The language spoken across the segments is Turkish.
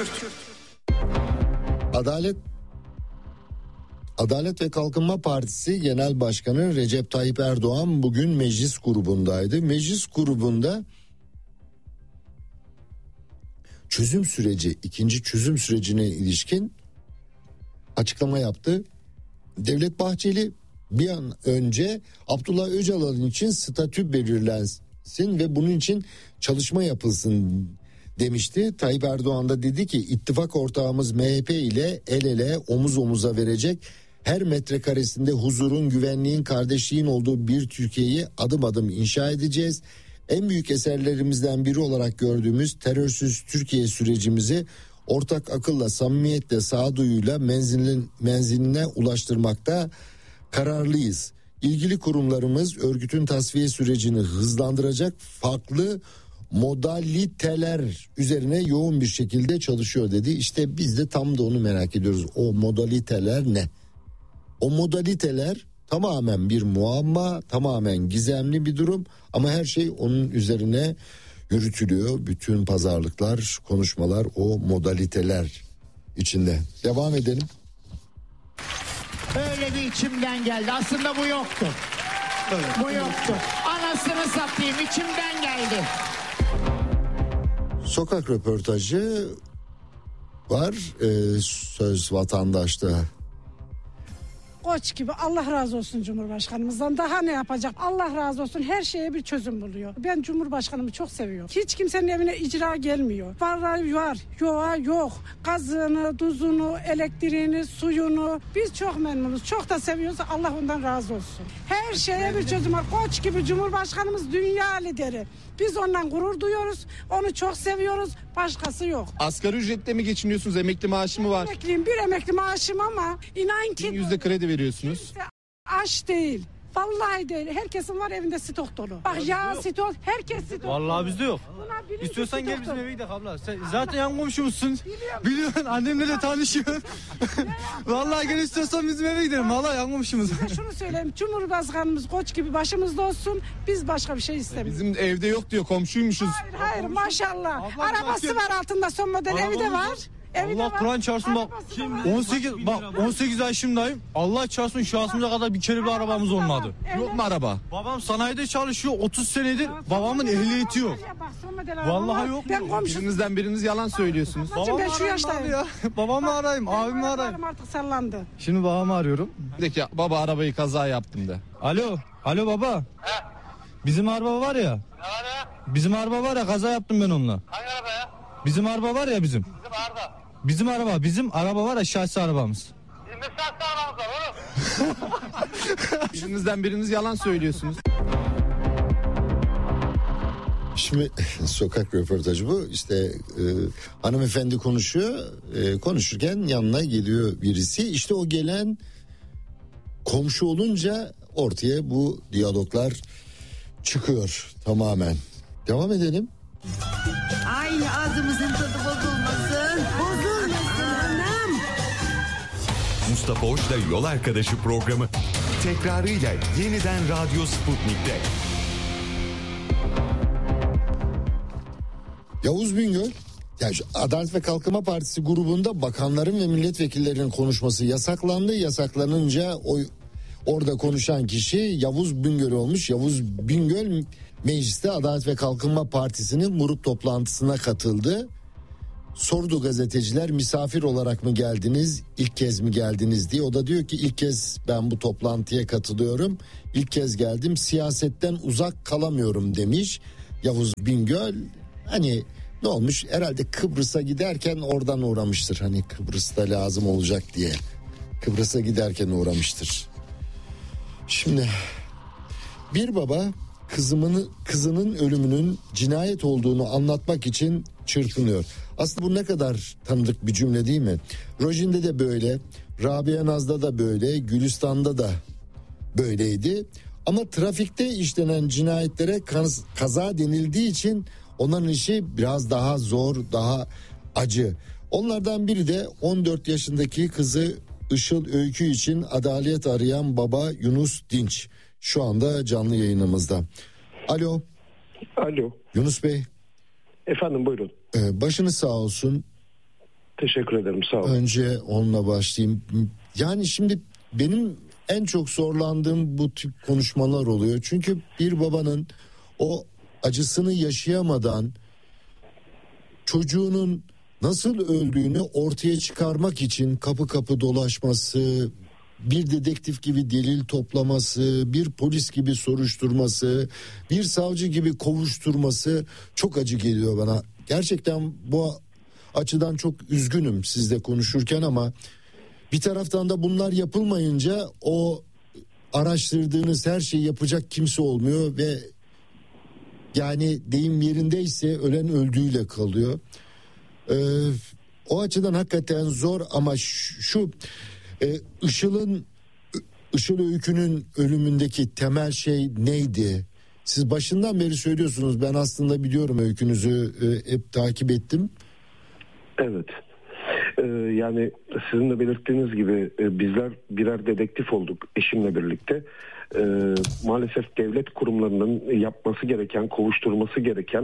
Adalet ve Kalkınma Partisi Genel Başkanı Recep Tayyip Erdoğan bugün meclis grubundaydı. Meclis grubunda ikinci çözüm sürecine ilişkin açıklama yaptı. Devlet Bahçeli bir an önce Abdullah Öcalan için statü belirlensin ve bunun için çalışma yapılsın demişti. Tayyip Erdoğan da dedi ki ittifak ortağımız MHP ile el ele omuz omuza verecek, her metrekaresinde huzurun, güvenliğin, kardeşliğin olduğu bir Türkiye'yi adım adım inşa edeceğiz. En büyük eserlerimizden biri olarak gördüğümüz terörsüz Türkiye sürecimizi ortak akılla, samimiyetle, sağduyuyla menziline ulaştırmakta kararlıyız. İlgili kurumlarımız örgütün tasfiye sürecini hızlandıracak farklı modaliteler üzerine yoğun bir şekilde çalışıyor dedi. İşte biz de tam da onu merak ediyoruz. O modaliteler ne? O modaliteler tamamen bir muamma, tamamen gizemli bir durum ama her şey onun üzerine yürütülüyor. Bütün pazarlıklar, konuşmalar o modaliteler içinde. Devam edelim. Öyle bir içimden geldi. Aslında bu yoktu. Evet. Bu yoktu. Anasını satayım, içimden geldi. Sokak röportajı var. Söz Vatandaş'ta. Koç gibi, Allah razı olsun Cumhurbaşkanımızdan. Daha ne yapacak? Allah razı olsun, her şeye bir çözüm buluyor. Ben Cumhurbaşkanımı çok seviyorum. Hiç kimsenin evine icra gelmiyor. Var, yoğa yok. Gazını, tuzunu, elektriğini, suyunu biz çok memnunuz. Çok da seviyoruz. Allah ondan razı olsun. Her şeye bir çözüm var. Koç gibi Cumhurbaşkanımız dünya lideri. Biz ondan gurur duyuyoruz. Onu çok seviyoruz. Başkası yok. Asgari ücretle mi geçiniyorsunuz? Emekli maaşı mı var? Emekliyim, bir emekli maaşım ama inan ki %100'de kredi veriyorsunuz. aç değil. Vallahi değil. Herkesin var evinde stok dolu. Bak yağ stok, herkes stok. Vallahi bizde yok. İstiyorsan gel bizim eve gidelim abla. Sen zaten yan komşumuzsun. Biliyorsun, annemle de tanışıyorsun. Vallahi gel, istiyorsan bizim eve gidelim. Vallahi yan komşumuz. Size şunu söyleyeyim. Cumhurbaşkanımız koç gibi başımızda olsun. Biz başka bir şey istemiyoruz. Bizim evde yok diyor, komşuymuşuz. Hayır maşallah. Arabası var altında, son model evi de var. Allah Kur'an çarpsın bak. 18 yaşındayım. Allah çarpsın şahsımıza kadar bir kere bir arabamız olmadı. Yok mu araba? Babam sanayide çalışıyor 30 senedir. Babamın ehliyeti yok. Vallahi yok. Biriniz yalan söylüyorsunuz. Ben şu yaştayım. Ya. Babamı arayayım, abimi arayayım. Artık sallandı. Şimdi babamı arıyorum. De ki baba arabayı kaza yaptım de. Alo baba. He? Bizim araba var ya. Ne var ya? Bizim araba var ya, kaza yaptım ben onunla. Hangi araba ya? Bizim araba var ya bizim. Bizim araba. Bizim araba var ya, şahsi arabamız. Bizim ne saatte arabamız var oğlum? Biriniz yalan söylüyorsunuz. Şimdi sokak röportajı bu. İşte hanımefendi konuşuyor. Konuşurken yanına geliyor birisi. İşte o gelen komşu olunca ortaya bu diyaloglar çıkıyor tamamen. Devam edelim. Aynı ağzımızın tadı bozulmasın. Bozulmasın anam. Mustafa Hoş'la Yol Arkadaşı programı tekrarıyla yeniden Radyo Sputnik'te. Yavuz Bingöl, yani Adalet ve Kalkınma Partisi grubunda bakanların ve milletvekillerinin konuşması yasaklandı. Yasaklanınca orada konuşan kişi Yavuz Bingöl olmuş. Yavuz Bingöl mecliste Adalet ve Kalkınma Partisi'nin grup toplantısına katıldı. Sordu gazeteciler, misafir olarak mı geldiniz, ilk kez mi geldiniz diye. O da diyor ki ilk kez ben bu toplantıya katılıyorum. İlk kez geldim, siyasetten uzak kalamıyorum demiş Yavuz Bingöl. Hani ne olmuş, herhalde Kıbrıs'a giderken oradan uğramıştır. Hani Kıbrıs'ta lazım olacak diye. Kıbrıs'a giderken uğramıştır. Şimdi bir baba kızının ölümünün cinayet olduğunu anlatmak için çırpınıyor. Aslında bu ne kadar tanıdık bir cümle değil mi? Rojin'de de böyle, Rabia Naz'da da böyle, Gülistan'da da böyleydi. Ama trafikte işlenen cinayetlere kaza denildiği için onların işi biraz daha zor, daha acı. Onlardan biri de 14 yaşındaki kızı Işıl Öykü için adalet arayan baba Yunus Dinç. Şu anda canlı yayınımızda. Alo. Alo. Yunus Bey. Efendim buyurun. Başınız sağ olsun. Teşekkür ederim, sağ olun. Önce onunla başlayayım. Yani şimdi benim en çok zorlandığım bu tip konuşmalar oluyor. Çünkü bir babanın o acısını yaşayamadan çocuğunun nasıl öldüğünü ortaya çıkarmak için kapı kapı dolaşması, bir dedektif gibi delil toplaması, bir polis gibi soruşturması, bir savcı gibi kovuşturması çok acı geliyor bana. Gerçekten bu açıdan çok üzgünüm sizle konuşurken ama bir taraftan da bunlar yapılmayınca o araştırdığınız her şeyi yapacak kimse olmuyor ve yani deyim yerindeyse ölen öldüğüyle kalıyor. O açıdan hakikaten zor ama şu Işıl Öykü'nün ölümündeki temel şey neydi? Siz başından beri söylüyorsunuz. Ben aslında biliyorum, öykünüzü hep takip ettim. Evet. Yani sizin de belirttiğiniz gibi bizler birer dedektif olduk eşimle birlikte. Maalesef devlet kurumlarının yapması gereken, kovuşturması gereken,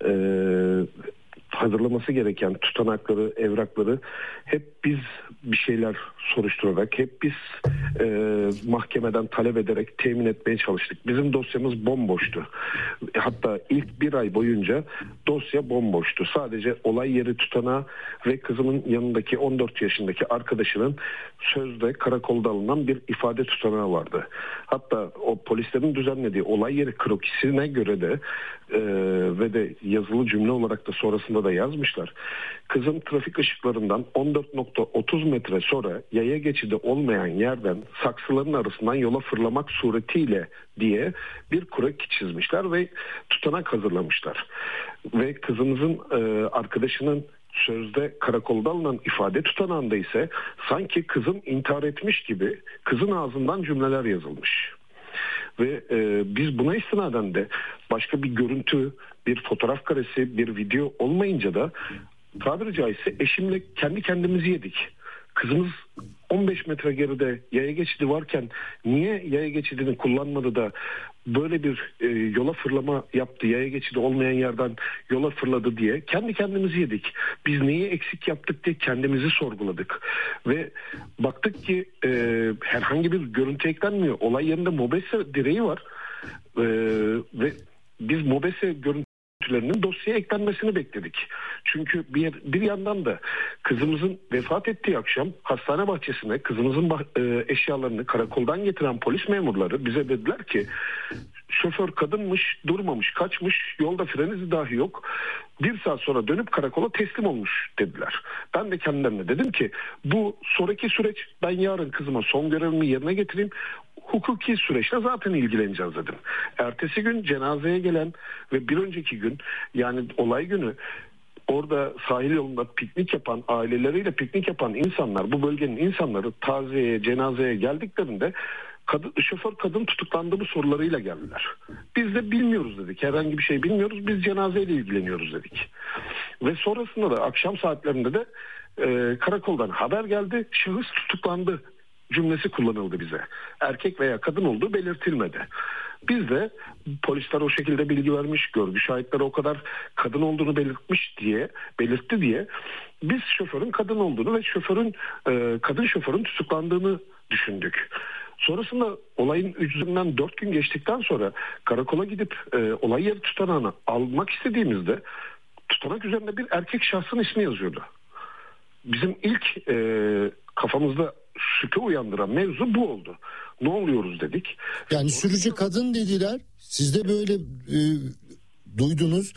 hazırlaması gereken tutanakları, evrakları hep biz bir şeyler soruşturarak, hep biz mahkemeden talep ederek temin etmeye çalıştık. Bizim dosyamız bomboştu. Hatta ilk bir ay boyunca dosya bomboştu. Sadece olay yeri tutanağı ve kızımın yanındaki 14 yaşındaki arkadaşının sözde karakolda alınan bir ifade tutanağı vardı. Hatta o polislerin düzenlediği olay yeri krokisine göre de ve de yazılı cümle olarak da sonrasında da yazmışlar. Kızım trafik ışıklarından 14.30 metre sonra yaya geçidi olmayan yerden saksıların arasından yola fırlamak suretiyle diye bir kroki çizmişler ve tutanak hazırlamışlar. Ve kızımızın arkadaşının sözde karakolda alınan ifade tutanağında ise sanki kızım intihar etmiş gibi kızın ağzından cümleler yazılmış. Ve biz buna istinaden de başka bir görüntü, bir fotoğraf karesi, bir video olmayınca da tabiri caizse eşimle kendi kendimizi yedik. Kızımız 15 metre geride yaya geçidi varken niye yaya geçidini kullanmadı da böyle bir yola fırlama yaptı, yaya geçidi olmayan yerden yola fırladı diye kendi kendimizi yedik. Biz neyi eksik yaptık diye kendimizi sorguladık. Ve baktık ki herhangi bir görüntü eklenmiyor. Olay yerinde mobese direği var ve biz mobese görüntülerinin dosyaya eklenmesini bekledik. Çünkü bir yandan da kızımızın vefat ettiği akşam hastane bahçesine kızımızın eşyalarını karakoldan getiren polis memurları bize dediler ki şoför kadınmış, durmamış, kaçmış, yolda fren izi dahi yok. Bir saat sonra dönüp karakola teslim olmuş dediler. Ben de kendilerine dedim ki bu sonraki süreç, ben yarın kızıma son görevimi yerine getireyim. Hukuki süreçle zaten ilgileneceğiz dedim. Ertesi gün cenazeye gelen ve bir önceki gün, yani olay günü orada sahil yolunda piknik yapan, aileleriyle piknik yapan insanlar, bu bölgenin insanları taziyeye, cenazeye geldiklerinde şoför kadın tutuklandı mı sorularıyla geldiler. Biz de bilmiyoruz dedik. Herhangi bir şey bilmiyoruz. Biz cenazeyle ilgileniyoruz dedik. Ve sonrasında da akşam saatlerinde de karakoldan haber geldi. Şahıs tutuklandı cümlesi kullanıldı bize. Erkek veya kadın olduğu belirtilmedi. Biz de polisler o şekilde bilgi vermiş, görgü şahitleri o kadar kadın olduğunu belirtti diye biz şoförün kadın olduğunu ve kadın şoförün tutuklandığını düşündük. Sonrasında olayın üzerinden 4 gün geçtikten sonra karakola gidip olay yeri tutanağını almak istediğimizde tutanak üzerinde bir erkek şahsın ismi yazıyordu. Bizim ilk kafamızda şüphe uyandıran mevzu bu oldu. Ne oluyoruz dedik. Yani sürücü kadın dediler. Siz de böyle duydunuz.